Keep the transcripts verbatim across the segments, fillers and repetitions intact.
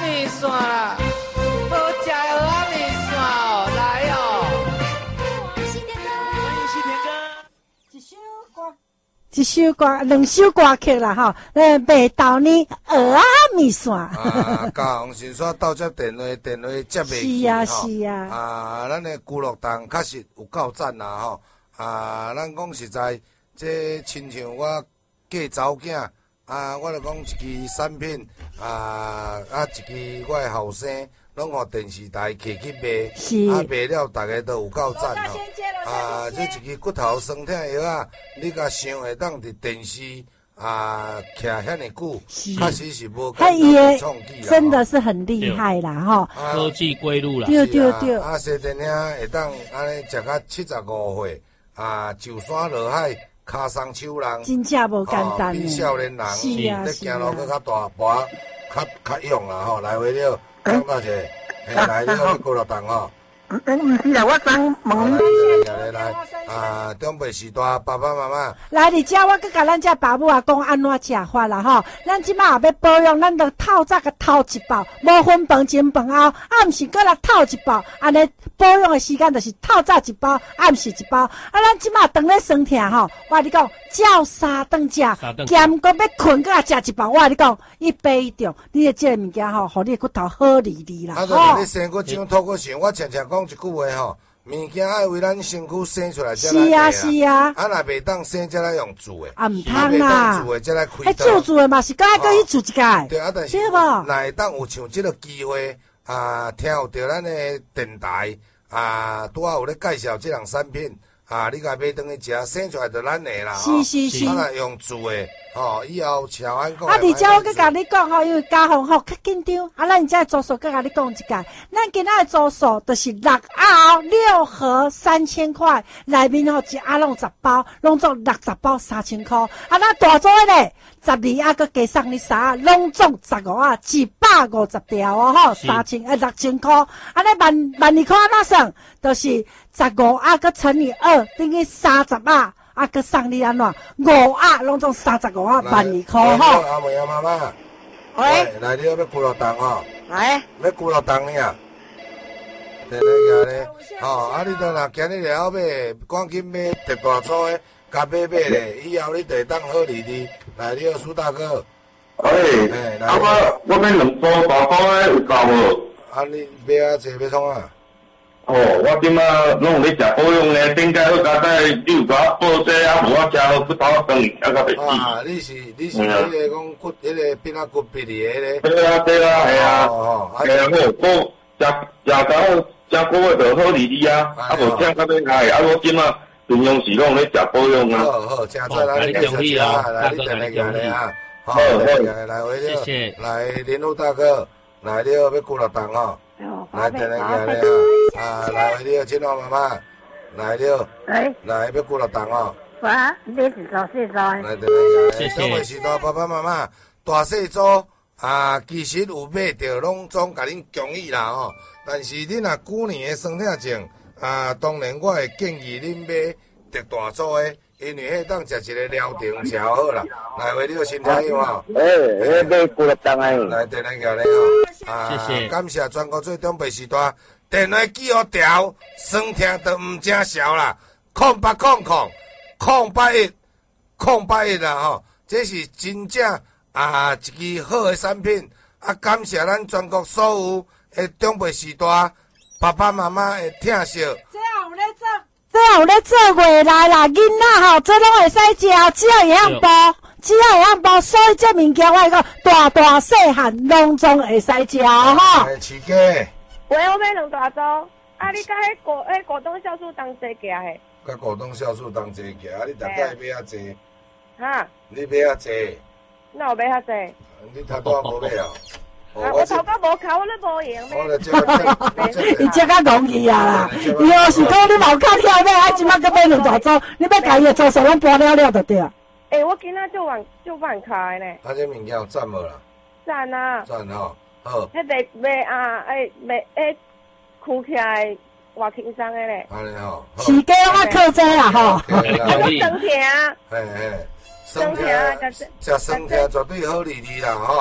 米线啦，好食的蚵仔米线哦，来哦！ 西天哥， 欢迎西田哥。 一首歌，一首歌，两首歌曲啦吼。咱卖豆呢蚵仔米线。 啊，高雄新山到这电话，电话接袂起是啊吼。 是啊。 啊，咱的娱乐档确实有够赞啦吼。啊，咱讲实在，这亲像我嫁查某囝，啊，我著讲一支产品，啊啊，一支我的后生，拢互电视台摕去卖， 是啊卖了，大家都有够赞吼。啊，这一支骨头酸痛的药啊，你甲想会当伫电视啊徛遐尼久，确实是无简单的创举啦。 真的是很厉害啦吼。 科技归路啦。 对对对。 啊，西电影会当安尼食到七十五岁。啊，就山落海，骹松手人， 真正无简单、哦、 比少年人， 是啊， 咧行路搁较大跋，较较勇啦吼。来回了，讲到者，来了去乐档吼。 诶，毋是啊，我想问你。 来来来，啊，长辈时代爸爸妈妈。 来，你遮我搁甲咱遮爸母啊讲安怎食法啦吼。咱即马也要保养，咱着透早甲透一包，无分饭前饭后，暗时搁来透一包，安尼保养的时间就是透早一包，暗时一包。啊，咱即马当咧酸痛吼，我跟你讲，照三顿食，兼搁要困搁来食一包，我跟你讲，一杯一中，你的这个物件吼，互你的骨头好利利啦。 啊，就是你生过长吐过想，我常常讲一句话吼。物件爱为咱身躯生出来才来是啊是啊， 啊若袂当生才来用煮的， 啊唔通啦， 煮的才来开刀。 迄煮煮的嘛是该搁去煮一届， 对啊，但是若会当有像即个机会啊，听有着咱的电台啊，拄好有咧介绍即项产品啊，你甲买转去食，生出来就咱的啦。 是是是， 啊若用煮的。哦，以后乔安讲。 啊，而且我搁甲你讲吼，因为家访吼较紧张，啊，咱遮组数搁甲你讲一届，咱今仔的组数就是六盒六盒三千块，内面吼一盒拢十包，拢总六十包三千块。啊，咱大组的咧，十二盒搁加送你三盒，拢总十五盒，一百五十条哦吼，三千呃六千块。啊，咱万万二块安怎算？就是十五盒搁乘以二，等于三十盒。啊，佮送你安怎？五盒拢总三十五盒，万二块吼。 阿妹阿妈妈， 喂， 来你要要kulot档吼？ 来， 要kulot档呢？在那个咧，吼，啊，你等若今日了买，赶紧买特大组的，甲买买咧，以后你就当好利利。来，你好，苏大哥。 哎，啊我我买两组大组的有够无？ 啊，你买啊济要创啊？ 哦，我即马拢有咧食保养咧，顶解好加在你有甲我报这啊，无我食好骨头断，啊甲袂死。 啊，你是你是迄个讲骨，迄个变啊骨皮哩迄个。 对啊对啊，系啊。 哦哦。 系啊，好，我食食到食过月就好利利啊，啊无听到要害，啊我即马平常时拢咧食保养啊。 好好，正在来你继续啊，来你等来来啊。好，来来回了，来林路大哥，来了要kulot档吼。来，等来来来啊！来了，亲爱妈妈，来了， 哎， 来要kulot档哦。 哇，你是做细做？ 来，等来来，各位时代爸爸妈妈，大细组啊，其实有买着拢总甲恁恭喜啦吼。但是恁若旧年的酸痛症啊，当然我会建议恁买特大组的。因为迄当食一个疗程吃好啦，来为你个身体好吼。 诶，迄买kulot档诶。 来，电来个咧吼，啊，谢谢，感谢全国最长辈时代，电话记好调，酸痛都毋正少啦，空八空空，空八一，空八一啦吼，这是真正啊一支好诶产品，啊，感谢咱全国所有诶长辈时代爸爸妈妈诶疼惜。 这样有咧做。这有咧做月来啦，囡仔吼，这拢会使食，只要会晓包，只要会晓包，所以这物件我讲大大细汉拢总会使食吼。 饲鸡。 喂，我买两大组，啊，你甲迄果迄果冻酵素当坐价嘿？ 甲果冻酵素当坐价，啊，你大概买遐济？ 哈？ 你买遐济？ 那有买遐济？ 你头拄仔无买啊？ 啊！我头壳无考，我咧无闲咩？ 伊即个容易啊啦！伊要是讲你冇卡跳买，啊，即摆搁买两大组，你要家己的做手拢搬了了就对啊。 诶，我今仔就晚就晚开呢。 啊，这物件有赞无啦？ 赞啊！ 赞吼，好。 迄卖卖啊，诶卖诶，扛起来偌轻松的咧。 安尼吼。 饲鸡我靠这啦吼。 我酸痛。 嘿嘿，酸痛，食酸痛绝对好利利啦吼。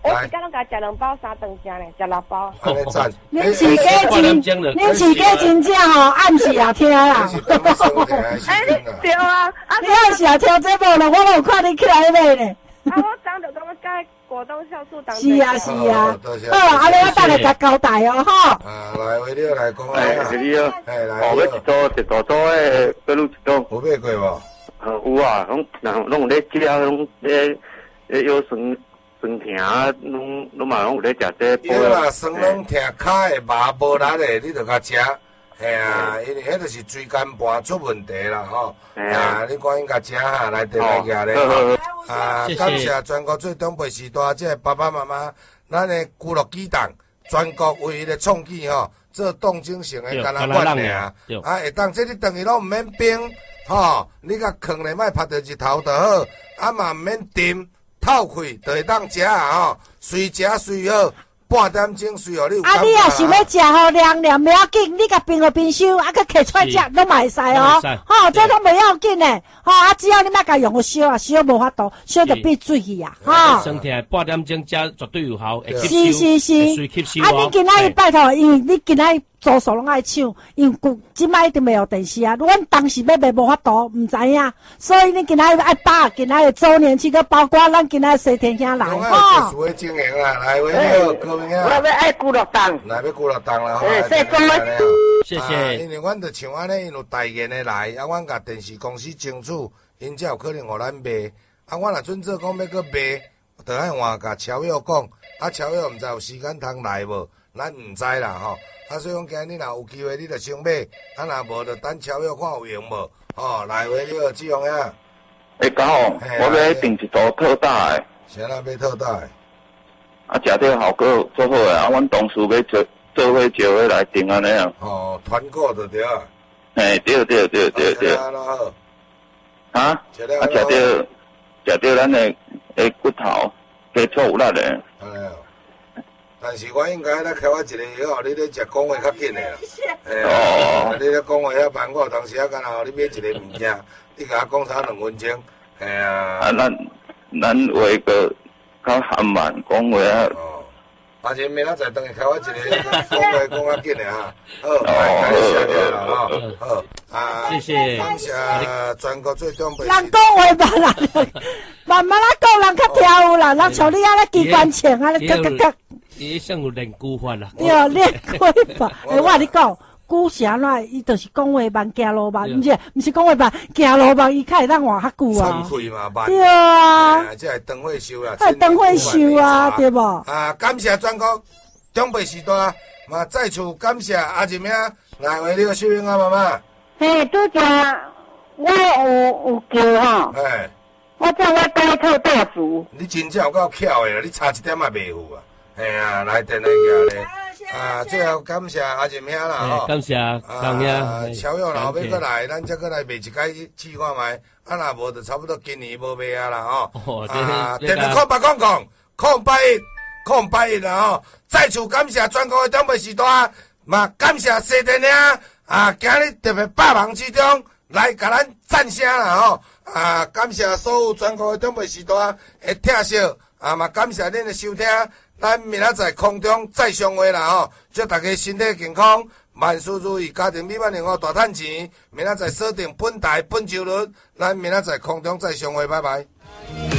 我一天拢甲食两包三顿食咧，食六包。 安尼赞。 恁饲鸡真，恁饲鸡真正吼，暗时也听啦。 哎，对啊，啊， 你暗时也听节目了，我都有看你起来买咧。 啊，我长着都要改果冻酵素当。 是啊是啊，好，安尼我等下甲交代哦，吼。 啊，来，为了来讲哎，是你哦。 哎，来。 哦，要一组一大组诶，要录一组。 有买过无？ 呃，有啊，拢人拢有咧食，拢咧咧腰酸酸疼，拢拢嘛拢有咧食这。 腰啊酸拢疼，骹会麻无力诶，你着甲食。嘿啊，因为迄著是椎间盘出问题啦吼。啊，你赶紧甲食哈，来电来夹咧吼。啊，感谢全国最长辈时代即个爸爸妈妈，咱诶咕乐鸡蛋，全国唯一诶创举吼，做冻精型诶干那罐尔，啊，会当即你等于拢毋免冰，吼，你甲放咧莫晒着日头就好，啊嘛毋免浸，透开就会当食啊吼，随食随好。半点钟随后你有感觉。啊， 你若想要食吼凉凉，不要紧，你甲冰落冰箱，啊，佮摕出来食，拢嘛会使哦。吼，这拢袂要紧诶。吼，啊，只要你莫甲用个烧啊，烧无法度，烧就变水去啊。吼， 身体半点钟食绝对有效，会吸收，是是是。 会吸收。 啊，你今仔日拜托，因为你今仔日做数拢爱抢，因为古即摆一定袂有电视啊。阮当时要卖无法度，毋知影，所以你今仔日爱把今仔日周年庆，佮包括咱今仔西天兄来吼。 特殊的经营啦，来，为了各位啊。 我要爱咕乐蛋。 来，要咕乐蛋啦，吼。 谢谢。 谢谢。 因为阮着像安尼，因有代言的来，啊，阮甲电视公司争取，因才有可能互咱卖。啊，我若准做讲要搁卖，着爱换甲乔友讲，啊，乔友毋知有时间通来无，咱毋知啦吼。啊，所以讲今日若有机会，你着先买，啊，若无着等乔友看有用无，吼，来为了这样呀。 会讲哦，我要订一组特大诶。 啥啦？买特大诶。 啊，食着效果做好诶，啊，阮同事要做做伙招伙来订安尼啊。 哦，团购就对啊。 嘿，对对对对对。 啊，好。 啊？啊，食着食着咱诶诶骨头，加粗有力诶。 哎呀。但是我应该咧开我一个药，你咧食讲话较紧诶啦。哦。你咧讲话遐慢，我有当时啊，干那你买一个物件，你甲我讲差两分钟。哎呀。 啊，咱咱话个较含慢讲话啊。 哦。啊，前明仔载等下开我一个讲话讲较紧诶哈。好，来，感谢你啦吼。好。啊， 谢谢。 感谢全国最长辈。 人讲话慢啦，慢慢啦讲，人较跳舞啦，人像你安尼机关枪啊，你咯咯咯。 伊像有练句法啦， 对，练句法。哎，我你讲，句是安怎？伊就是讲话慢，行路慢，毋是，毋是讲话慢，行路慢，伊较会当活较久啊。 喘气嘛慢。 对啊。 这系灯会秀啦。 系灯会秀啊，对无？ 啊，感谢全国长辈时代，嘛再次感谢阿仁兄来为了秀英啊妈妈。 嘿，拄则我有有叫吼。 哎。 我叫我改套大厨。 你真正有够巧的，你差一点也袂赴啊。嘿啊，来电来夹咧，啊，最后感谢阿仁兄啦吼， 感谢感谢，乔友老要过来，咱再过来卖一解试看卖，啊若无就差不多今年无卖啊啦吼，啊，电话空八空空空八一空八一啦吼，再次感谢全国的长辈时代，嘛感谢西电兄啊，今日特别百忙之中来甲咱赞声啦吼，啊，感谢所有全国的长辈时代的听众，啊嘛感谢恁的收听。咱明仔载空中再相会啦吼！祝大家身体健康，万事如意，家庭美满，幸福大赚钱。明仔载锁定本台本周日，咱明仔载空中再相会，拜拜。